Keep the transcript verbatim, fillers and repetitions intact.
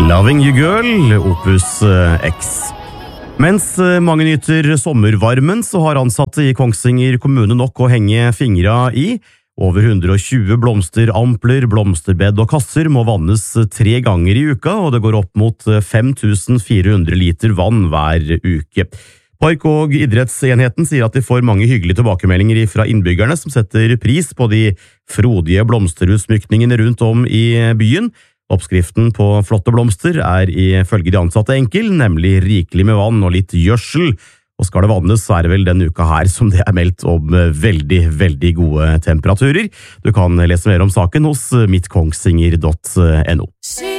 Loving You Girl, Opus X. Mens mange nyter sommervarmen, så har ansatte i Kongsvinger kommune nok å henge fingra i. Over hundre og tjue blomsterampler, blomsterbed og kasser må vannes tre ganger i uka, og det går opp mot fem tusen fire hundre liter vann hver uke. Park- og idrettsenheten sier at de får mange hyggelige tilbakemeldinger fra innbyggerne som setter pris på de frodige blomsterutsmykningene rundt om i byen. Oppskriften på flotte blomster er ifølge de ansatte enkel, nemlig rikelig med vann og litt gjødsel. Og skal det vannes, så er det vel denne uka her som det er meldt om veldig, veldig gode temperaturer. Du kan lese mer om saken hos mitt kongsvinger punktum no.